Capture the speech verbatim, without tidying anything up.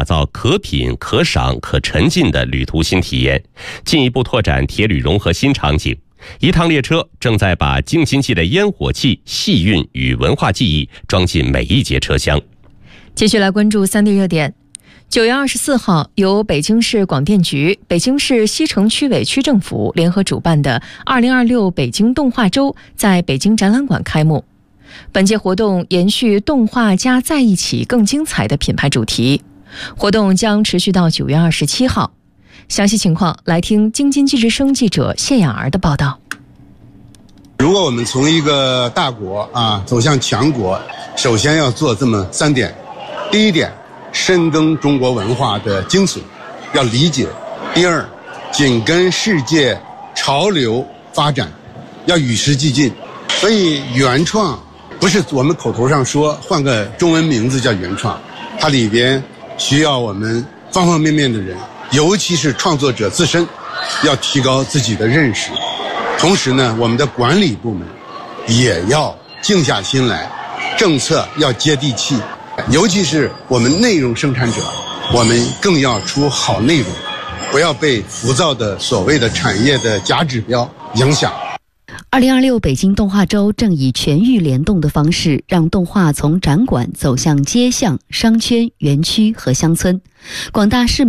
造可品、可赏、可沉浸的旅途新体验，进一步拓展铁旅融合新场景。一趟列车正在把京津冀的烟火气、戏韵与文化记忆装进每一节车厢。 继续来关注三地热点。九月二十四号，由北京市广电局、北京市西城区委区政府联合主办的二零二六北京动画周在北京展览馆开幕。本届活动延续动画加在一起更精彩的品牌主题，活动将持续到九月二十七号。详细情况来听京津冀之声记者谢雅儿的报道。 如果我们从一个大国啊走向强国，首先要做这么三点。第一点，深耕中国文化的精髓，要理解；第二，紧跟世界潮流发展，要与时俱进。所以原创不是我们口头上说换个中文名字叫原创，它里边需要我们方方面面的人，尤其是创作者自身要提高自己的认识。同时呢，我们的管理部门也要静下心来，政策要接地气，尤其是我们内容生产者，我们更要出好内容，不要被浮躁的所谓的产业的假指标影响。 二零二六北京动画周正以全域联动的方式，让动画从展馆走向街巷、商圈、园区和乡村，广大市民